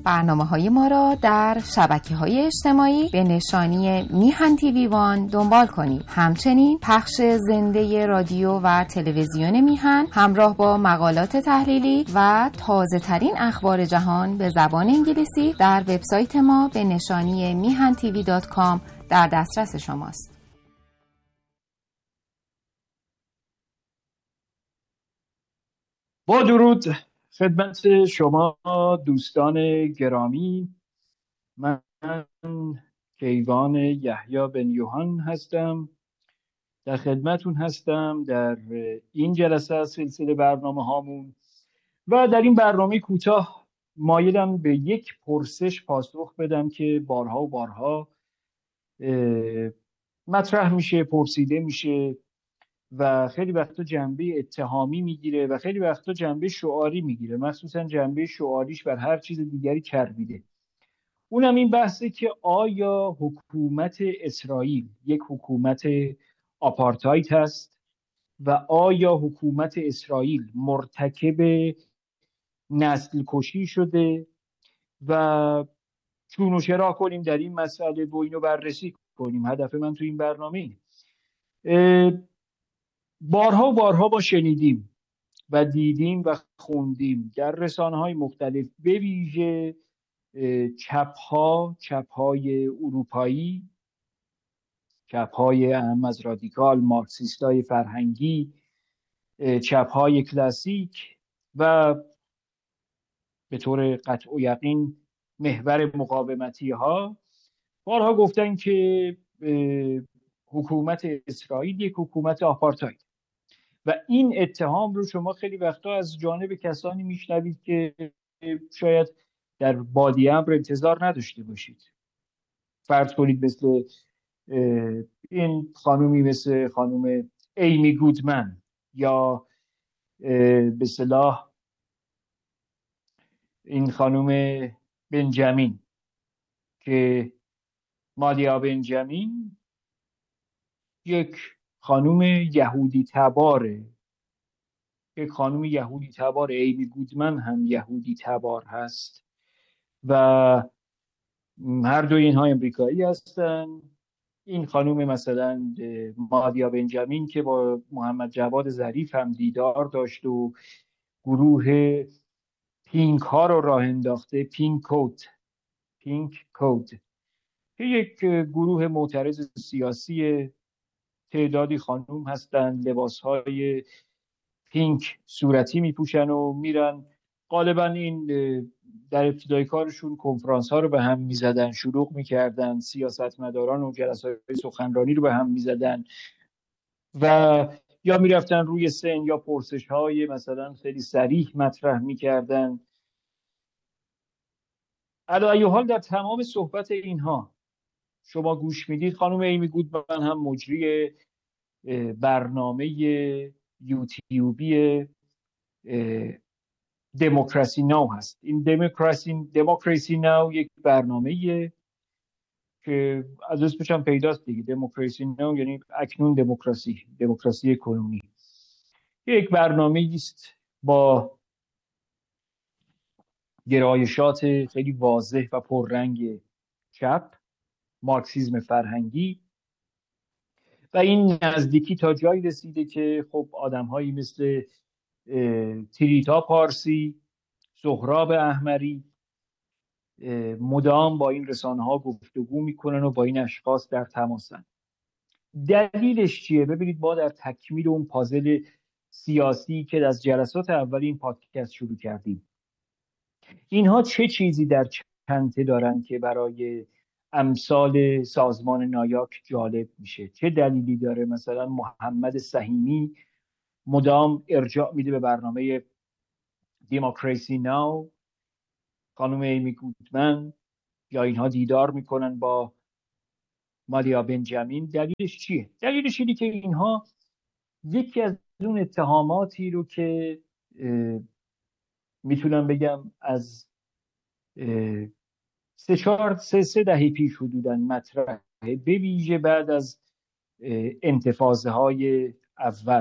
برنامه‌های ما را در شبکه‌های اجتماعی به نشانی میهن تیوی وان دنبال کنید. همچنین پخش زنده رادیو و تلویزیون میهن همراه با مقالات تحلیلی و تازه‌ترین اخبار جهان به زبان انگلیسی در وبسایت ما به نشانی mihantv.com در دسترس شماست. با درود خدمت شما دوستان گرامی، من کیوان یحیی بن یوحان هستم. در خدمتون هستم در این جلسه از سلسله برنامه هامون و در این برنامه کوتاه مایلم به یک پرسش پاسخ بدم که بارها و بارها مطرح میشه، پرسیده میشه و خیلی وقتا جنبه اتهامی میگیره و خیلی وقتا جنبه شعاری میگیره، مخصوصا جنبه شعاریش بر هر چیز دیگری چربیده. اونم این بحثه که آیا حکومت اسرائیل یک حکومت آپارتاید هست و آیا حکومت اسرائیل مرتکب نسل کشی شده و چون و چرا کنیم در این مسئله و اینو بررسی کنیم. هدف من تو این برنامه اینه. بارها و بارها ما شنیدیم و دیدیم و خوندیم در رسانه‌های مختلف، به ویژه چپ‌های اروپایی، چپ‌های اهم از رادیکال، مارکسیستای فرهنگی، چپ‌های کلاسیک و به طور قطع و یقین محور مقاومتی ها بارها گفتن که حکومت اسرائیل یک حکومت آپارتاید و این اتهام رو شما خیلی وقتا از جانب کسانی میشنوید که شاید در بادی امر انتظار نداشته باشید. فرض کنید مثل این خانومی مثل خانوم ایمی گودمن یا به اصطلاح این خانوم بنجامین که مادیا بنجامین یک خانوم یهودی تباره، یک خانوم یهودی تبار. ایمی گودمن هم یهودی تبار هست و هر دو اینها امریکایی هستن. این خانوم مثلا مادیا بنجامین که با محمد جواد ظریف هم دیدار داشت و گروه پینک ها رو راه انداخته، پینک کود که یک گروه معترض سیاسی، تعدادی خانوم هستن، لباس های پینک صورتی میپوشن و میرن. غالبا این در ابتدای کارشون کنفرانس ها رو به هم میزدن، شلوغ میکردن، سیاستمداران و جلسات سخنرانی رو به هم میزدن و یا میرفتن روی سن یا پرسش های مثلا خیلی صریح مطرح میکردن. علی ای حال در تمام صحبت اینها شما گوش میدید خانم ایمی گودمن هم مجری برنامه یوتیوبی دموکراسی ناو هست. این دموکراسی ناو یک برنامه‌ایه که از اسمش هم پیداست دیگه، دموکراسی ناو یعنی اکنون دموکراسی کنونی. یک برنامه‌ای است با گرایشات خیلی واضح و پررنگ چپ، مارکسیسم فرهنگی و این نزدیکی تا جایی رسیده که خب آدم‌هایی مثل تریتا پارسی، سهراب احمری مدام با این رسانه‌ها گفتگو میکنن و با این اشخاص در تماسن. دلیلش چیه؟ ببینید ما در تکمیل اون پازل سیاسی که از جلسات اول این پادکست شروع کردیم، اینها چه چیزی در چنته دارن که برای امثال سازمان نایاک جالب میشه؟ چه دلیلی داره مثلا محمد سهیمی مدام ارجاع میده به برنامه دموکراسی ناو، خانم ایمی گودمن یا اینها دیدار میکنن با مادیا بنجامین؟ دلیلش چیه؟ دلیلش اینه که اینها یکی از اون اتهاماتی رو که میتونم بگم از سه دهه پیش حدوداً مطرحه، به ویژه بعد از انتفاضه های اول